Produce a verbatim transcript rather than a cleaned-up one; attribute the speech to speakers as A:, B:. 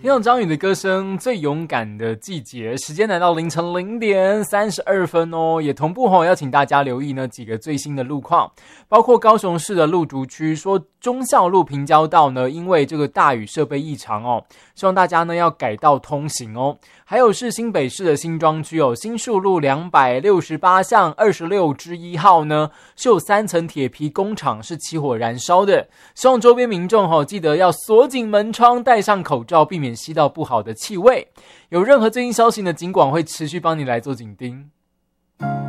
A: 听到张宇的歌声，最勇敢的季节，时间来到凌晨零点三十二分哦，也同步吼要请大家留意呢几个最新的路况，包括高雄市的路竹区说忠孝路平交道呢，因为这个大雨设备异常哦，希望大家呢要改道通行哦。还有是新北市的新庄区哦，新树路两百六十八巷二十六之一号呢，是有三层铁皮工厂是起火燃烧的，希望周边民众吼记得要锁紧门窗，戴上口罩，避免吸到不好的气味。有任何最新消息呢，警广会持续帮你来做紧盯。